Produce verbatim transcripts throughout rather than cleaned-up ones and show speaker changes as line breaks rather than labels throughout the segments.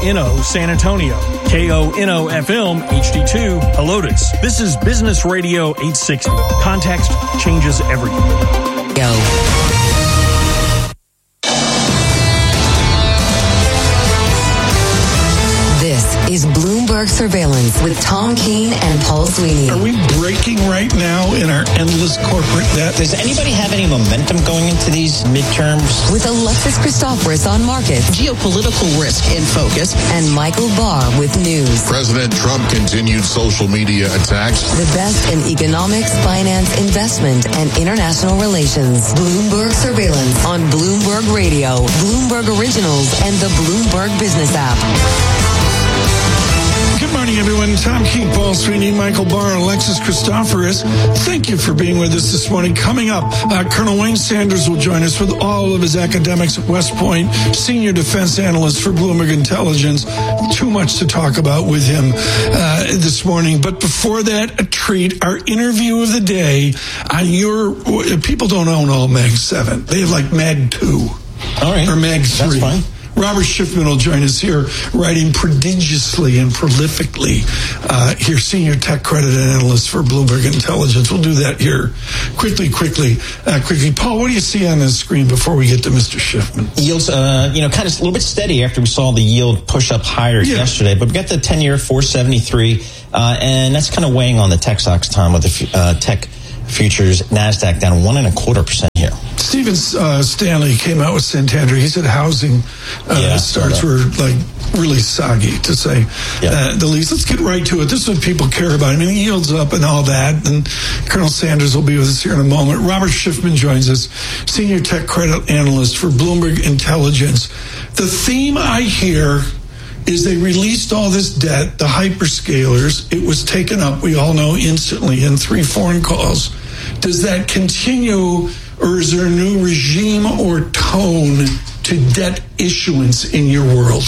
N O San Antonio, K O N O F M H D two Helotes. This is Business Radio eight sixty. Context changes everything.
Go. This is Bloomberg Surveillance with Tom Keene and Paul Sweeney.
Are we breaking right now in our endless corporate debt?
Does anybody have any momentum going into these midterms?
With Alexis Christoforous on markets,
geopolitical risk in focus,
and Michael Barr with news.
President Trump continued social media attacks.
The best in economics, finance, investment, and international relations. Bloomberg Surveillance on Bloomberg Radio, Bloomberg Originals, and the Bloomberg Business app.
Good morning, everyone. Tom Keene, Paul Sweeney, Michael Barr, Alexis Christoforous. Thank you for being with us this morning. Coming up, uh, Colonel Wayne Sanders will join us with all of his academics at West Point, senior defense analyst for Bloomberg Intelligence. Too much to talk about with him uh, this morning. But before that, a treat, our interview of the day on your, people don't own all Mag seven. They have like Mag two.
All right.
Or Mag three.
That's fine.
Robert Schiffman will join us here, writing prodigiously and prolifically. Uh, here, senior tech credit analyst for Bloomberg Intelligence. We'll do that here quickly, quickly, uh, quickly. Paul, what do you see on the screen before we get to Mister Schiffman?
Yields, uh, you know, kind of a little bit steady after we saw the yield push up higher yeah. yesterday, but we got the ten-year four seventy-three, uh, and that's kind of weighing on the tech stocks, Tom, with the uh, tech futures, NASDAQ down one and a quarter percent here.
Stephen uh, Stanley came out with Santander. He said housing uh, yeah, starts were like really soggy, to say yeah. uh, the least. Let's get right to it. This is what people care about. I mean, yields up and all that. And Colonel Sanders will be with us here in a moment. Robert Schiffman joins us, senior tech credit analyst for Bloomberg Intelligence. The theme I hear is they released all this debt, the hyperscalers. It was taken up, we all know, instantly in three foreign calls. Does that continue, or is there a new regime or tone to debt issuance in your world?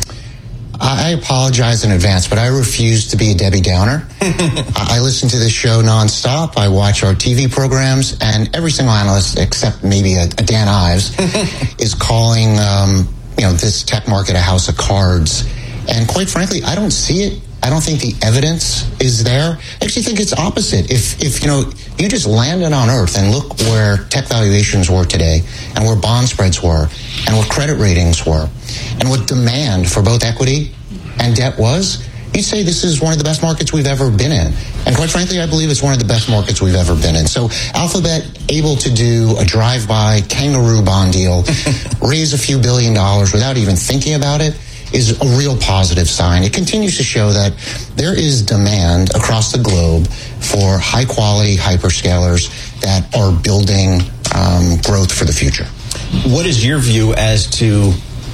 I apologize in advance, but I refuse to be a Debbie Downer. I listen to this show nonstop. I watch our T V programs, and every single analyst, except maybe a, a Dan Ives, is calling um, you know, this tech market a house of cards. And quite frankly, I don't see it. I don't think the evidence is there. I actually think it's opposite. If, if you know, you just landed on Earth and look where tech valuations were today, and where bond spreads were, and what credit ratings were, and what demand for both equity and debt was, you'd say this is one of the best markets we've ever been in. And quite frankly, I believe it's one of the best markets we've ever been in. So Alphabet able to do a drive-by kangaroo bond deal, raise a few billion dollars without even thinking about it, is a real positive sign. It continues to show that there is demand across the globe for high-quality hyperscalers that are building um, growth for the future.
What is your view as to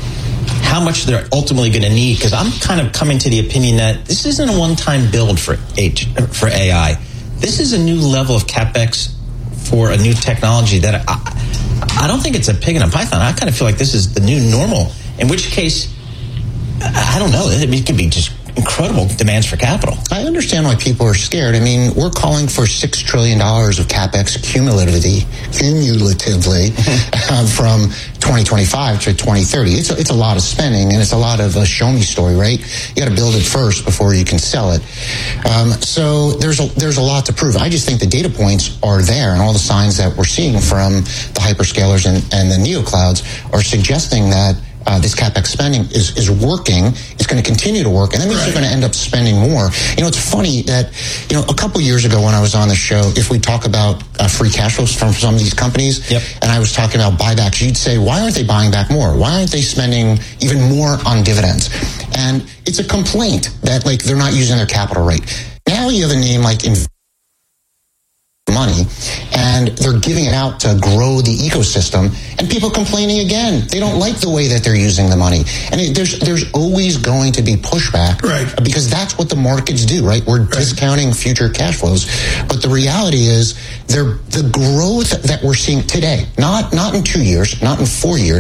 how much they're ultimately going to need? Because I'm kind of coming to the opinion that this isn't a one-time build for H, for A I. This is a new level of CapEx for a new technology that I, I don't think it's a pig in a python. I kind of feel like this is the new normal, in which case, I don't know. It could be just incredible demands for capital.
I understand why people are scared. I mean, we're calling for six trillion dollars of CapEx cumulatively, cumulatively uh, from twenty twenty-five to twenty thirty. It's a, it's a lot of spending, and it's a lot of a show-me story, right? You got to build it first before you can sell it. Um, so there's a, there's a lot to prove. I just think the data points are there, and all the signs that we're seeing from the hyperscalers and, and the neoclouds are suggesting that Uh, this CapEx spending is, is working. It's going to continue to work, and that means right. They're going to end up spending more. You know, it's funny that, you know, a couple years ago when I was on the show, if we talk about uh, free cash flows from some of these companies,
yep.
and I was talking about buybacks, you'd say, why aren't they buying back more? Why aren't they spending even more on dividends? And it's a complaint that, like, they're not using their capital right. Now you have a name like Inv- money, and they're giving it out to grow the ecosystem, and people complaining again. They don't like the way that they're using the money, and it, there's there's always going to be pushback,
right?
Because that's what the markets do, right? We're right. discounting future cash flows, but the reality is, they're, the growth that we're seeing today, not not in two years, not in four years,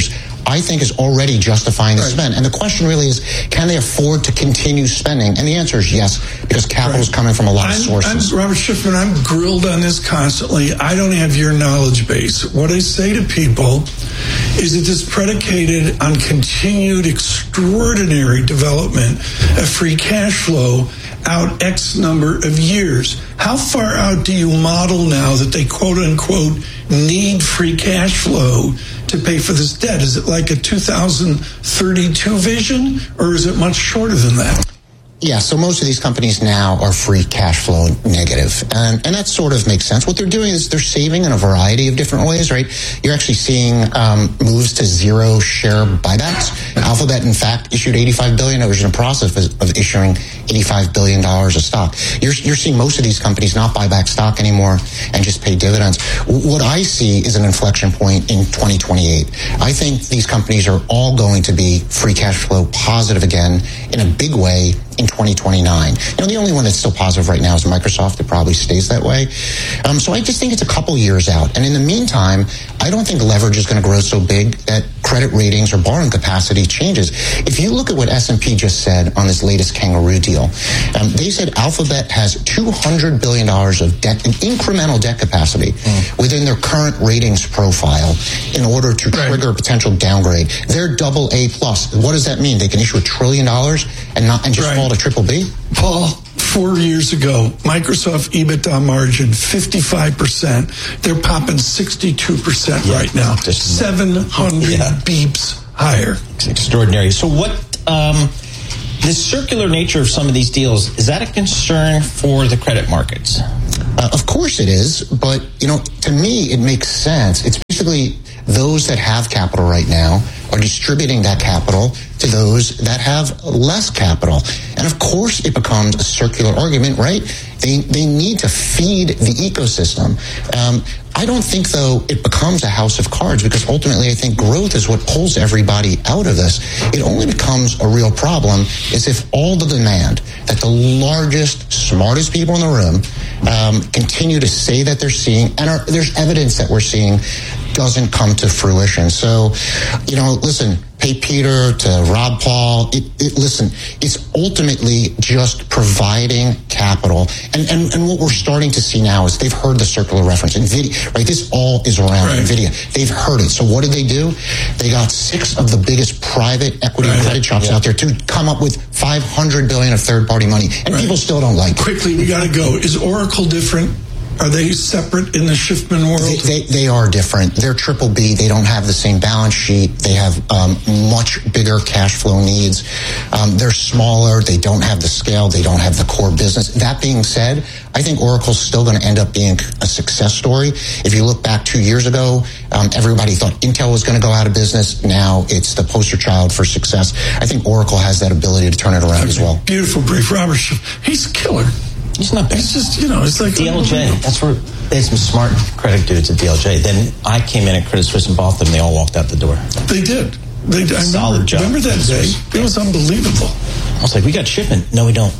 I think is already justifying the right. spend. And the question really is, can they afford to continue spending? And the answer is yes, because capital right. is coming from a lot
I'm,
of sources.
I'm, Robert Schiffman, I'm grilled on this constantly. I don't have your knowledge base. What I say to people is it is predicated on continued extraordinary development of free cash flow out X number of years. How far out do you model now that they quote unquote need free cash flow to pay for this debt? Is it like a two thousand thirty-two vision, or is it much shorter than that?
Yeah, so most of these companies now are free cash flow negative. And, and that sort of makes sense. What they're doing is they're saving in a variety of different ways, right? You're actually seeing um, moves to zero share buybacks. Alphabet, in fact, issued eighty-five billion dollars. It was in the process of, of issuing eighty-five billion dollars of stock. You're, you're seeing most of these companies not buy back stock anymore and just pay dividends. What I see is an inflection point in twenty twenty-eight. I think these companies are all going to be free cash flow positive again in a big way in twenty twenty-nine. You know, the only one that's still positive right now is Microsoft. It probably stays that way. Um, so I just think it's a couple years out. And in the meantime, I don't think leverage is going to grow so big that credit ratings or borrowing capacity changes. If you look at what S and P just said on this latest kangaroo deal, um, they said Alphabet has two hundred billion dollars of debt, an incremental debt capacity mm. within their current ratings profile in order to right. trigger a potential downgrade. They're double A plus. What does that mean? They can issue a trillion dollars and not and just right. fall to triple B?
Paul, four years ago, Microsoft EBITDA margin fifty-five percent. They're popping sixty-two percent yeah, right now. Just seven hundred yeah. beeps higher.
It's extraordinary. So what, um, the circular nature of some of these deals, is that a concern for the credit markets?
Uh, of course it is, but, you know, to me, it makes sense. It's basically those that have capital right now are distributing that capital to those that have less capital. And of course it becomes a circular argument, right? They they need to feed the ecosystem. Um, I don't think, though, it becomes a house of cards, because ultimately I think growth is what pulls everybody out of this. It only becomes a real problem is if all the demand that the largest, smartest people in the room um, continue to say that they're seeing, and are, there's evidence that we're seeing, doesn't come to fruition. So, you know, listen, Pay Peter to Rob Paul, it, it, listen, it's ultimately just providing capital. And, and and what we're starting to see now is they've heard the circular reference. NVIDIA, right? This all is around right. NVIDIA. They've heard it. So what did they do? They got six of the biggest private equity right. credit shops yeah. out there to come up with five hundred billion dollars of third-party money. And right. people still don't like it.
Quickly, we got to go. Is Oracle different? Are they separate in the Schiffman world?
They, they, they are different. They're triple B. They don't have the same balance sheet. They have um, much bigger cash flow needs. Um, they're smaller. They don't have the scale. They don't have the core business. That being said, I think Oracle's still going to end up being a success story. If you look back two years ago, um, everybody thought Intel was going to go out of business. Now it's the poster child for success. I think Oracle has that ability to turn it around okay. as well.
Beautiful brief. Robert Schiff, he's a killer.
He's not bad.
It's just, you know, it's like
D L J. That's where there's some smart credit dudes at D L J. Then I came in at Credit Suisse and bought them. They all walked out the door.
They did. They did. I
Solid
remember,
job.
Remember that day? It was unbelievable.
I was like, we got shipment. No, we don't.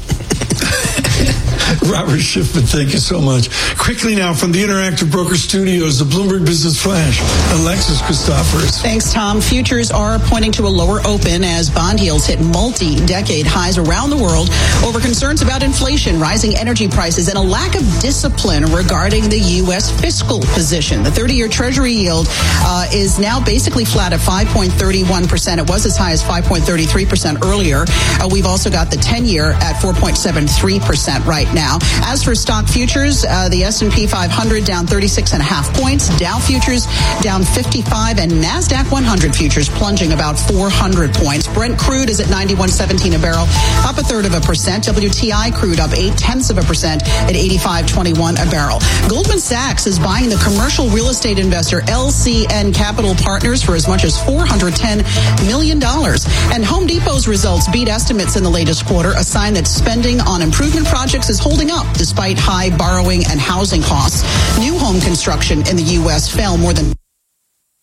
Robert Schiffman, thank you so much. Quickly now from the Interactive Broker Studios, the Bloomberg Business Flash, Alexis Christoforous.
Thanks, Tom. Futures are pointing to a lower open as bond yields hit multi-decade highs around the world over concerns about inflation, rising energy prices, and a lack of discipline regarding the U S fiscal position. The thirty-year Treasury yield uh, is now basically flat at five point three one percent. It was as high as five point three three percent earlier. Uh, we've also got the ten-year at four point seven three percent right now. As for stock futures, uh, the S and P five hundred down thirty-six and a half points, Dow futures down fifty-five, and NASDAQ one hundred futures plunging about four hundred points. Brent crude is at ninety-one seventeen a barrel, up a third of a percent. W T I crude up eight tenths of a percent at eighty-five twenty-one a barrel. Goldman Sachs is buying the commercial real estate investor L C N Capital Partners for as much as four hundred ten million dollars. And Home Depot's results beat estimates in the latest quarter, a sign that spending on improvement projects is holding up despite high borrowing and housing costs. New home construction in the U S fell more than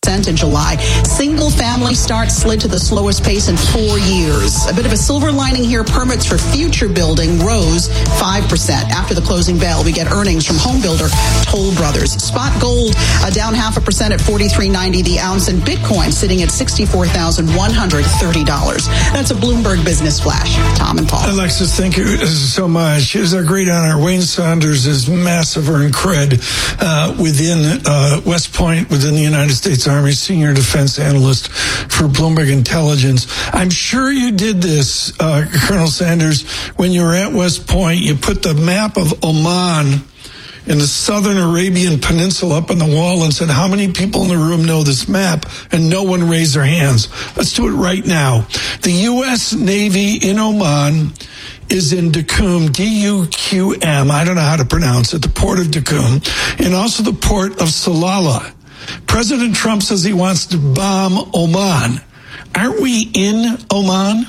in July. Single-family starts slid to the slowest pace in four years. A bit of a silver lining here, permits for future building rose five percent. After the closing bell, we get earnings from home builder Toll Brothers. Spot gold uh, down half a percent at forty-three ninety the ounce, and Bitcoin sitting at sixty-four thousand one hundred thirty dollars. That's a Bloomberg Business Flash. Tom and Paul.
Alexis, thank you so much. It is our great honor. Wayne Saunders is massive earned cred uh, within uh, West Point, within the United States Army, senior defense analyst for Bloomberg Intelligence. I'm sure you did this, uh, Colonel Sanders, when you were at West Point. You put the map of Oman in the southern Arabian Peninsula up on the wall and said, how many people in the room know this map? And no one raised their hands. Let's do it right now. The U S Navy in Oman is in Duqm, D U Q M. I don't know how to pronounce it, the port of Duqm, and also the port of Salalah. President Trump says he wants to bomb Oman. Aren't we in Oman?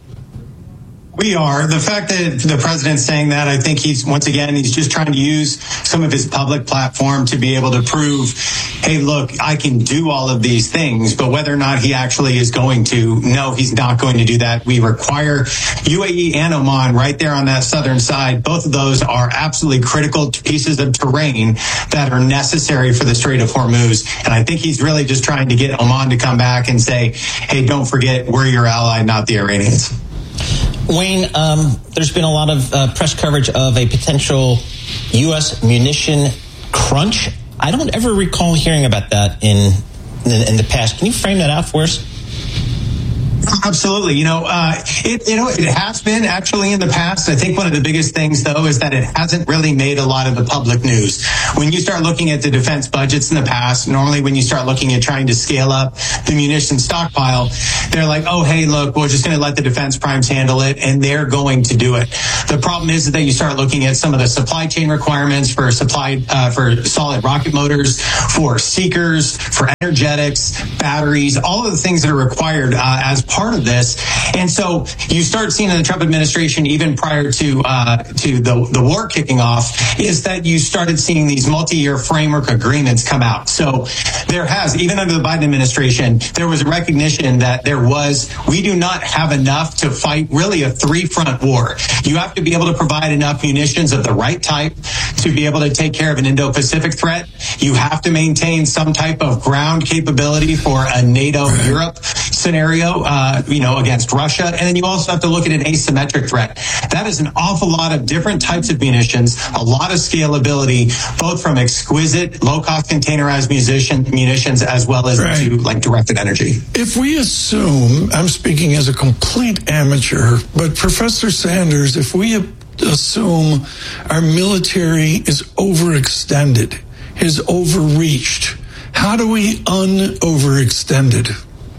We are. The fact that the president's saying that, I think he's, once again, he's just trying to use some of his public platform to be able to prove, hey, look, I can do all of these things, but whether or not he actually is going to, no, he's not going to do that. We require U A E and Oman right there on that southern side. Both of those are absolutely critical pieces of terrain that are necessary for the Strait of Hormuz. And I think he's really just trying to get Oman to come back and say, hey, don't forget, we're your ally, not the Iranians.
Wayne, um, there's been a lot of uh, press coverage of a potential U S munition crunch. I don't ever recall hearing about that in, in in the past. Can you frame that out for us?
Absolutely. You know, uh, it, you know, it has been actually in the past. I think one of the biggest things, though, is that it hasn't really made a lot of the public news. When you start looking at the defense budgets in the past, normally when you start looking at trying to scale up the munition stockpile, they're like, oh, hey, look, we're just going to let the defense primes handle it, and they're going to do it. The problem is that you start looking at some of the supply chain requirements for supply, uh, for solid rocket motors, for seekers, for energetics, batteries, all of the things that are required uh, as part of this. And so you start seeing in the Trump administration, even prior to uh, to the, the war kicking off, is that you started seeing these multi-year framework agreements come out. So there has, even under the Biden administration, there was a recognition that there was, we do not have enough to fight really a three-front war. You have to be able to provide enough munitions of the right type to be able to take care of an Indo-Pacific threat. You have to maintain some type of ground capability for a NATO-Europe scenario, uh, you know, against Russia. And then you also have to look at an asymmetric threat. That is an awful lot of different types of munitions, a lot of scalability, both from exquisite, low-cost containerized musician, munitions as well as right. to like directed energy.
If we assume, I'm speaking as a complete amateur, but Professor Sanders, if we assume our military is overextended, is overreached, how do we un-overextend it?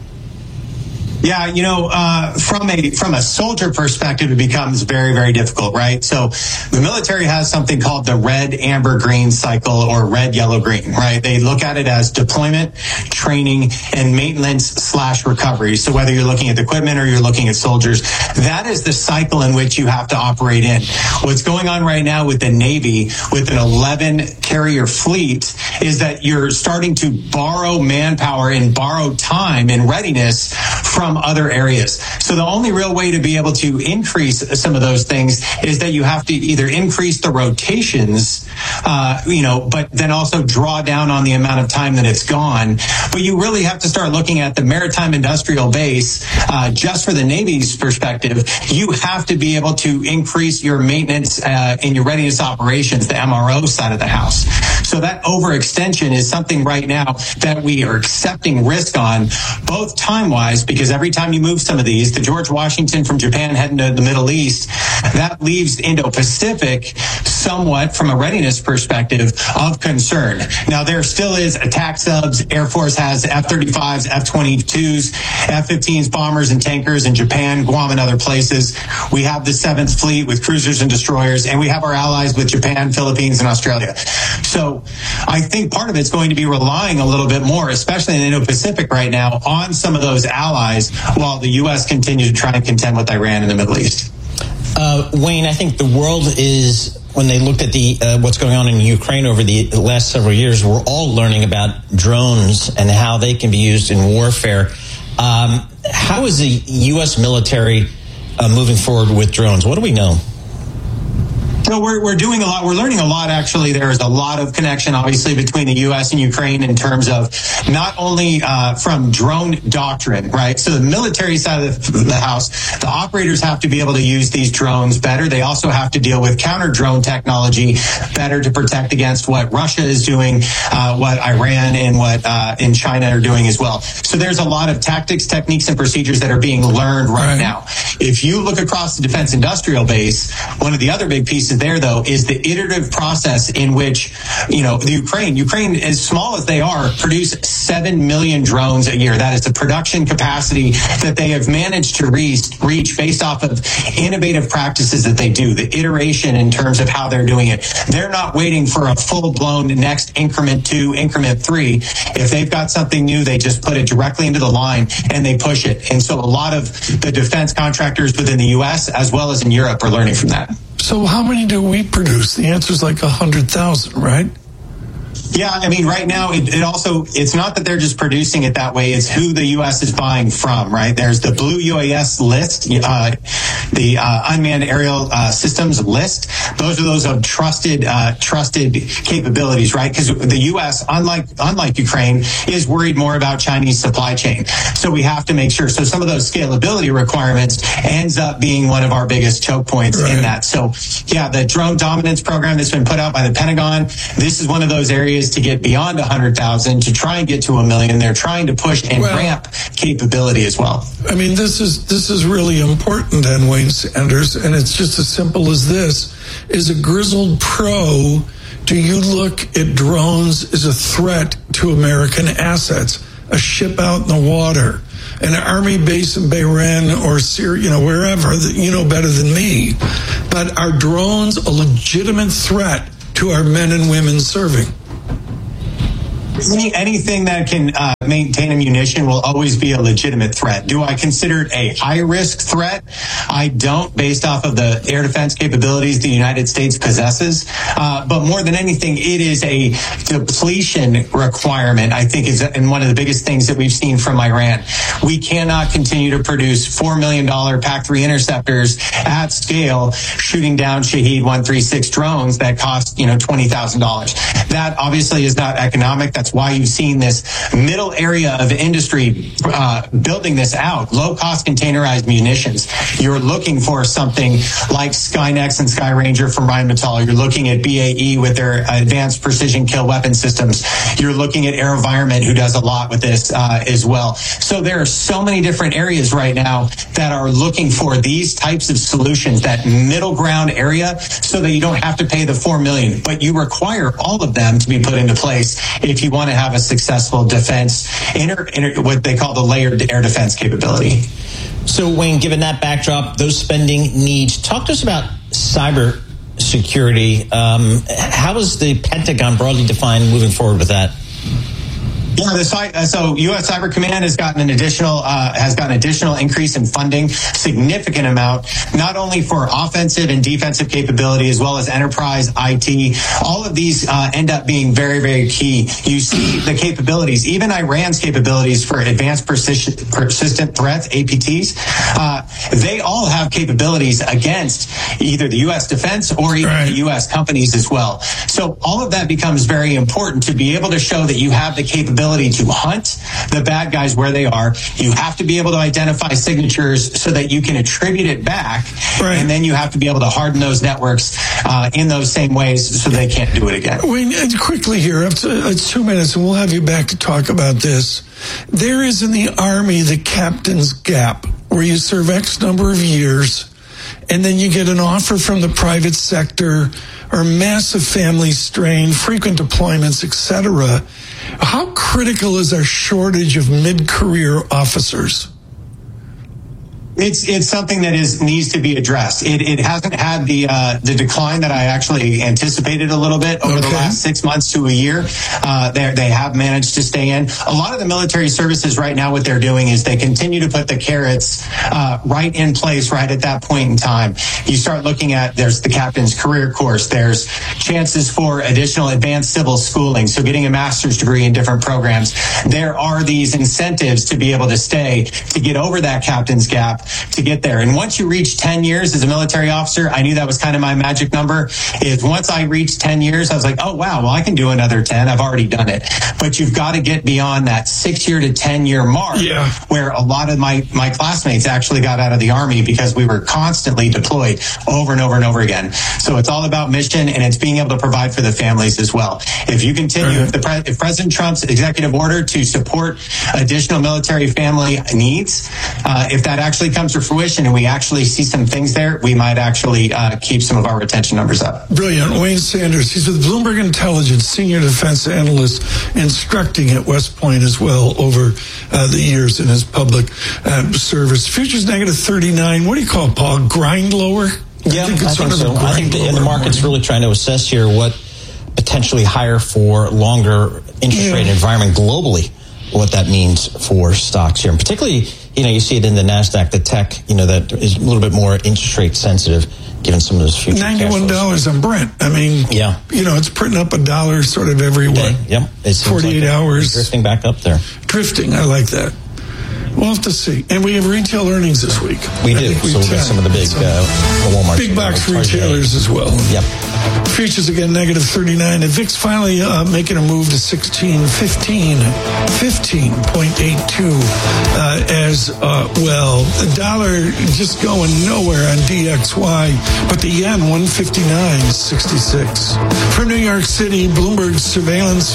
Yeah, you know, uh, from a from a soldier perspective, it becomes very, very difficult, right? So the military has something called the red, amber, green cycle, or red, yellow, green, right? They look at it as deployment, training, and maintenance slash recovery. So whether you're looking at the equipment or you're looking at soldiers, that is the cycle in which you have to operate in. What's going on right now with the Navy, with an eleven carrier fleet, is that you're starting to borrow manpower and borrow time and readiness from other areas. So the only real way to be able to increase some of those things is that you have to either increase the rotations, uh, you know, but then also draw down on the amount of time that it's gone. But you really have to start looking at the maritime industrial base, uh, just for the Navy's perspective. You have to be able to increase your maintenance uh, and your readiness operations, the M R O side of the house. So that overextension is something right now that we are accepting risk on, both time-wise, because every time you move some of these, the George Washington from Japan heading to the Middle East, that leaves Indo-Pacific somewhat, from a readiness perspective, of concern. Now, there still is attack subs. Air Force has F thirty-fives, F twenty-twos, F fifteens, bombers, and tankers in Japan, Guam, and other places. We have the seventh Fleet with cruisers and destroyers, and we have our allies with Japan, Philippines, and Australia. So I think part of it's going to be relying a little bit more, especially in the Indo-Pacific right now, on some of those allies, while the U S continues to try and contend with Iran in the Middle East.
Uh, Wayne, I think the world is when they looked at the uh, what's going on in Ukraine over the last several years, we're all learning about drones and how they can be used in warfare. Um, how is the U S military uh, moving forward with drones? What do we know?
So we're, we're doing a lot. We're learning a lot, actually. There is a lot of connection, obviously, between the U S and Ukraine in terms of not only uh, from drone doctrine, right? So the military side of the, the house, the operators have to be able to use these drones better. They also have to deal with counter-drone technology better to protect against what Russia is doing, uh, what Iran and what uh, in China are doing as well. So there's a lot of tactics, techniques, and procedures that are being learned right, right. now. If you look across the defense industrial base, one of the other big pieces there, though, is the iterative process in which, you know, the Ukraine, Ukraine, as small as they are, produce seven million drones a year. That is the production capacity that they have managed to reach, reach based off of innovative practices that they do, the iteration in terms of how they're doing it. They're not waiting for a full-blown next increment two, increment three. If they've got something new, they just put it directly into the line and they push it. And so a lot of the defense contractors within the U S as well as in Europe are learning from that.
So how many do we produce? The answer is like one hundred thousand, right?
Yeah, I mean, right now, it, it also, it's not that they're just producing it that way. It's who the U S is buying from, right? There's the Blue U A S list, uh, the uh, unmanned aerial uh, systems list. Those are those of trusted, uh, trusted capabilities, right? Because the U S, unlike unlike Ukraine, is worried more about Chinese supply chain. So we have to make sure. So some of those scalability requirements ends up being one of our biggest choke points right. in that. So, yeah, the drone dominance program that's been put out by the Pentagon, this is one of those areas to get beyond one hundred thousand to try and get to a million. They're trying to push and well, ramp capability as well.
I mean, this is this is really important, then, Wayne Sanders, and it's just as simple as this. As a grizzled pro, do you look at drones as a threat to American assets? A ship out in the water, an army base in Bahrain or Syria, you know, wherever, you know better than me. But are drones a legitimate threat to our men and women serving?
Any, anything that can uh, maintain ammunition will always be a legitimate threat. Do I consider it a high-risk threat? I don't, based off of the air defense capabilities the United States possesses. Uh, but more than anything, it is a depletion requirement, I think, is and one of the biggest things that we've seen from Iran. We cannot continue to produce four million dollars P A C three interceptors at scale, shooting down Shahed one thirty-six drones that cost, you know, twenty thousand dollars. That obviously is not economic. That's why you've seen this middle area of industry uh, building this out. Low-cost containerized munitions. You're looking for something like Skynex and Skyranger from Rheinmetall. You're looking at B A E with their advanced precision kill weapon systems. You're looking at AeroVironment, who does a lot with this uh, as well. So there are so many different areas right now that are looking for these types of solutions, that middle ground area, so that you don't have to pay the four million dollars, but you require all of them to be put into place if you want to have a successful defense, inter, inter, what they call the layered air defense capability.
So, Wayne, given that backdrop, those spending needs, talk to us about cyber security. Um, how is the Pentagon broadly defined moving forward with that?
Yeah, the site, uh, so U S Cyber Command has gotten an additional uh, has gotten additional increase in funding, significant amount, not only for offensive and defensive capability as well as enterprise I T. All of these uh, end up being very, very key. You see the capabilities, even Iran's capabilities for advanced persistent, persistent threats, A P Ts. Uh, they all have capabilities against either the U S defense or even right. the U S companies as well. So all of that becomes very important to be able to show that you have the capability to hunt the bad guys where they are. You have to be able to identify signatures so that you can attribute it back. Right. And then you have to be able to harden those networks uh, in those same ways so they can't do it again.
Wayne, quickly here, it's, it's two minutes and we'll have you back to talk about this. There is in the Army the captain's gap where you serve X number of years and then you get an offer from the private sector or massive family strain, frequent deployments, et cetera. How critical is our shortage of mid-career officers?
It's it's something that is needs to be addressed. It it hasn't had the uh, the decline that I actually anticipated a little bit over okay. the last six months to a year. Uh, they they have managed to stay in. A lot of the military services right now, what they're doing is they continue to put the carrots uh, right in place right at that point in time. You start looking at there's the captain's career course. There's chances for additional advanced civil schooling, so getting a master's degree in different programs. There are these incentives to be able to stay, to get over that captain's gap, to get there. And once you reach ten years as a military officer, I knew that was kind of my magic number, is once I reached ten years, I was like, oh, wow, well, I can do another ten. I've already done it. But you've got to get beyond that six year to ten year mark, yeah. where a lot of my, my classmates actually got out of the Army because we were constantly deployed over and over and over again. So it's all about mission, and it's being able to provide for the families as well. If you continue, mm-hmm. if the pre- if President Trump's executive order to support additional military family needs, uh, if that actually comes to fruition and we actually see some things there, we might actually uh, keep some of our retention numbers up.
Brilliant. Wayne Sanders, he's with Bloomberg Intelligence, senior defense analyst, instructing at West Point as well over uh, the years in his public uh, service. Futures negative thirty-nine. What do you call it, Paul? Grind lower?
Yeah, I think, I think so. I think the, and the market's morning. really trying to assess here what potentially higher for longer interest yeah. rate environment globally, what that means for stocks here. And particularly, you know, you see it in the NASDAQ, the tech, you know, that is a little bit more interest rate sensitive given some of those future
ninety-one dollars on Brent. I mean, yeah. you know, it's printing up a dollar sort of every day.
Yep. It's
forty-eight
like
hours.
Drifting back up there.
Drifting. I like that. We'll have to see. And we have retail earnings this week.
We do. We so we'll get some of the big uh, Walmart.
Big box retailers as well.
Yep.
Futures again, negative thirty-nine. And V I X finally uh, making a move to sixteen fifteen. fifteen point eight two uh, as uh, well. The dollar just going nowhere on D X Y. But the yen, one fifty-nine sixty-six. From New York City, Bloomberg Surveillance.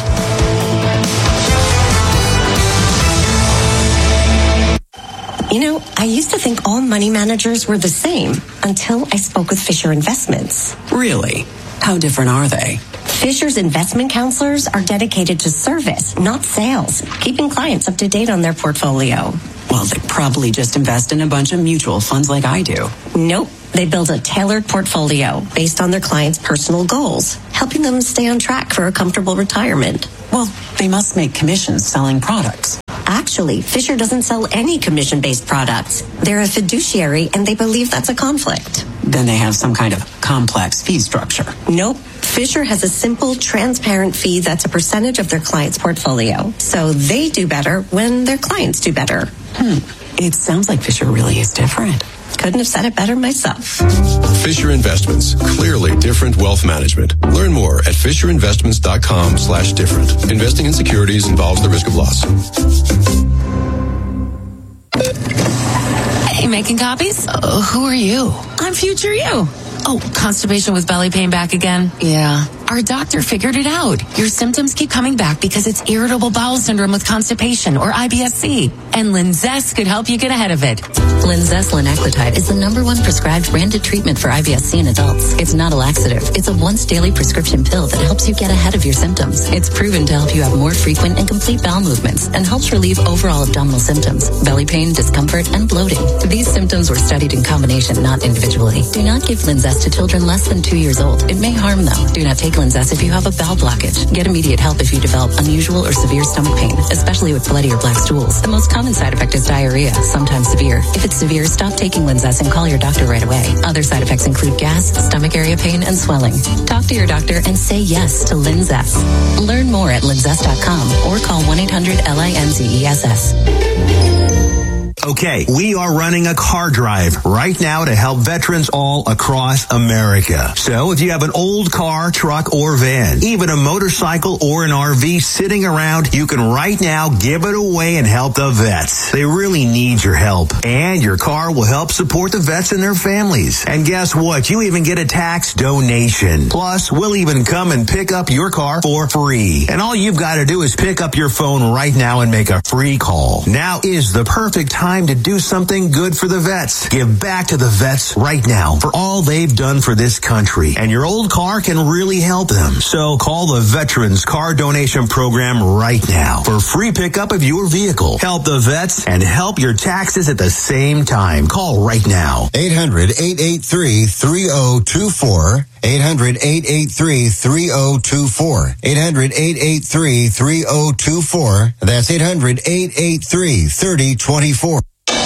You know, I used to think all money managers were the same until I spoke with Fisher Investments.
Really? How different are they?
Fisher's investment counselors are dedicated to service, not sales, keeping clients up to date on their portfolio.
Well, they probably just invest in a bunch of mutual funds like I do.
Nope. They build a tailored portfolio based on their clients' personal goals, helping them stay on track for a comfortable retirement.
Well, they must make commissions selling products.
Actually, Fisher doesn't sell any commission-based products. They're a fiduciary, and they believe that's a conflict.
Then they have some kind of complex fee structure.
Nope. Fisher has a simple, transparent fee that's a percentage of their client's portfolio. So they do better when their clients do better.
Hmm. It sounds like Fisher really is different.
Couldn't have said it better myself.
Fisher Investments. Clearly different wealth management. Learn more at fisherinvestments.com slash different. Investing in securities involves the risk of loss.
Hey, making copies?
Uh, who are you?
I'm future you.
Oh, constipation with belly pain back again?
Yeah.
Our doctor figured it out. Your symptoms keep coming back because it's irritable bowel syndrome with constipation, or I B S C. And Linzess could help you get ahead of it.
Linzess linaclotide is the number one prescribed branded treatment for I B S C in adults. It's not a laxative. It's a once daily prescription pill that helps you get ahead of your symptoms. It's proven to help you have more frequent and complete bowel movements and helps relieve overall abdominal symptoms, belly pain, discomfort, and bloating. These symptoms were studied in combination, not individually. Do not give Linzess to children less than two years old. It may harm them. Do not take Linzess if you have a bowel blockage. Get immediate help if you develop unusual or severe stomach pain, especially with bloody or black stools. The most common side effect is diarrhea, sometimes severe. If it's severe, stop taking Linzess and call your doctor right away. Other side effects include gas, stomach area pain, and swelling. Talk to your doctor and say yes to Linzess. Learn more at linzess dot com or call one eight hundred L I N Z E S S.
Okay, we are running a car drive right now to help veterans all across America. So if you have an old car, truck, or van, even a motorcycle or an R V sitting around, you can right now give it away and help the vets. They really need your help. And your car will help support the vets and their families. And guess what? You even get a tax donation. Plus, we'll even come and pick up your car for free. And all you've got to do is pick up your phone right now and make a free call. Now is the perfect time time to do something good for the vets. Give back to the vets right now for all they've done for this country. And your old car can really help them. So call the Veterans Car Donation Program right now for free pickup of your vehicle. Help the vets and help your taxes at the same time. Call right now.
eight hundred, eight eight three, three oh two four. eight hundred, eight eight three, three oh two four. eight hundred, eight eight three, three oh two four. That's eight hundred, eight eight three, three oh two four.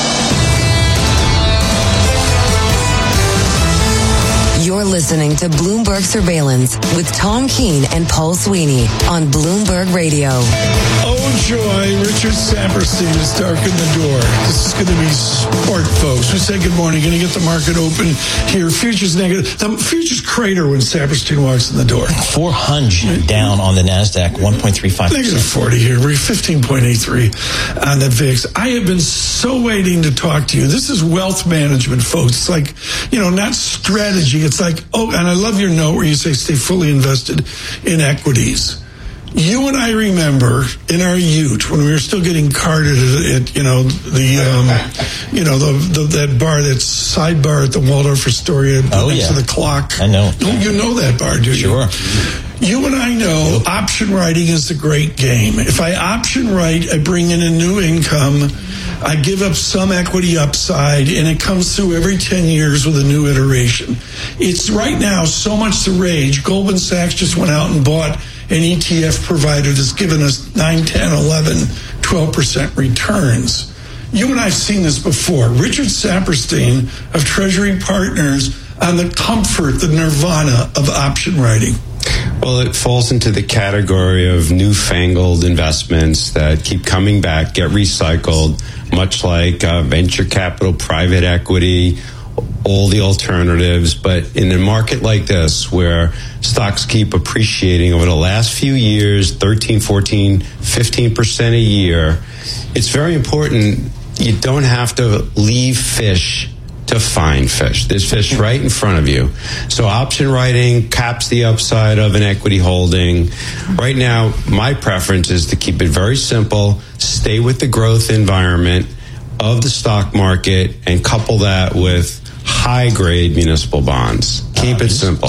You're listening to Bloomberg Surveillance with Tom Keene and Paul Sweeney on Bloomberg Radio.
Oh, joy. Richard Saperstein has darkened the door. This is going to be sport, folks. We say good morning. Going to get the market open here. Futures negative. The futures crater when Saperstein walks in the door.
four hundred down on the NASDAQ, one point three five percent.
Negative forty here. We're fifteen point eight three on the V I X. I have been so waiting to talk to you. This is wealth management, folks. It's like, you know, not strategy. It's like, oh, and I love your note where you say stay fully invested in equities. You and I remember in our youth when we were still getting carded at, at you know, the, um, you know, the, the that bar, that sidebar at the Waldorf Astoria
oh,
next
yeah.
to the clock.
I know.
Don't you know that bar, do you?
Sure.
You and I know option writing is a great game. If I option write, I bring in a new income. I give up some equity upside, and it comes through every ten years with a new iteration. It's right now so much the rage. Goldman Sachs just went out and bought an E T F provider that's given us nine, ten, eleven, twelve percent returns. You and I have seen this before. Richard Saperstein of Treasury Partners on the comfort, the nirvana of option writing.
Well, it falls into the category of newfangled investments that keep coming back, get recycled, much like uh, venture capital, private equity, all the alternatives. But in a market like this, where stocks keep appreciating over the last few years, thirteen, fourteen, fifteen percent a year, it's very important. You don't have to leave fish to find fish. There's fish right in front of you. So option writing caps the upside of an equity holding. Right now, my preference is to keep it very simple, stay with the growth environment of the stock market, and couple that with high-grade municipal bonds. Keep it simple.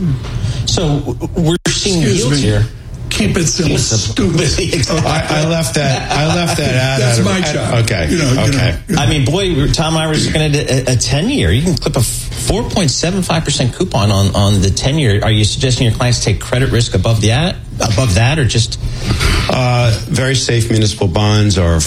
So we're seeing yields here.
Keep it simple. Stupid.
I, I left that. I left that out.
That's
out
my
of,
job.
Okay.
You know,
okay.
You know,
I mean, boy, Tom Ivers looking at a, a ten-year. You can clip a four point seven five percent coupon on, on the ten-year. Are you suggesting your clients take credit risk above that, above that, or just
uh, very safe municipal bonds are